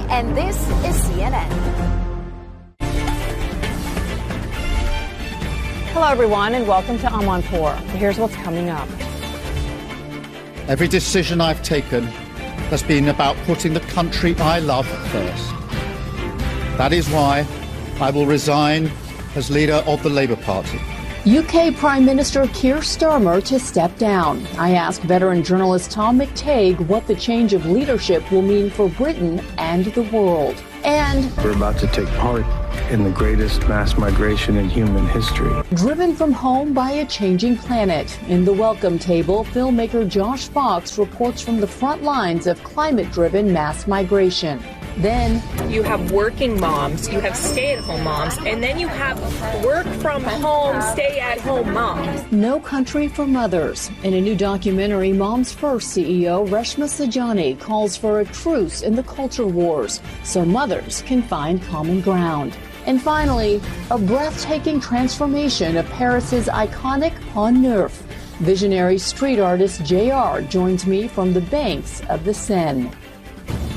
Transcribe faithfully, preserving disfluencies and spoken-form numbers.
and this is C N N. Hello, everyone, and welcome to Amanpour. Here's what's coming up. Every decision I've taken has been about putting the country I love first. That is why I will resign as leader of the Labour Party. U K Prime Minister Keir Starmer to step down. I asked veteran journalist Tom McTague what the change of leadership will mean for Britain and the world. And we're about to take part in the greatest mass migration in human history. Driven from home by a changing planet. In the Welcome Table, filmmaker Josh Fox reports from the front lines of climate-driven mass migration. Then you have working moms, you have stay-at-home moms, and then you have work-from-home, stay-at-home moms. No Country for Mothers. In a new documentary, Moms First C E O Reshma Saujani calls for a truce in the culture wars so mothers can find common ground. And finally, a breathtaking transformation of Paris's iconic Pont Neuf. Visionary street artist J R joins me from the banks of the Seine.